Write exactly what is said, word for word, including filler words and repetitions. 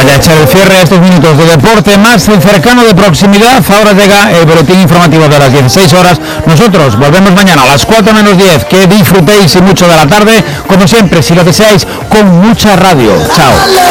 ya echar el cierre a estos minutos de deporte más cercano, de proximidad. Ahora llega el boletín informativo de las dieciséis horas. Nosotros volvemos mañana a las cuatro menos diez. Que disfrutéis y mucho de la tarde, como siempre, si lo deseáis, con mucha radio. Chao.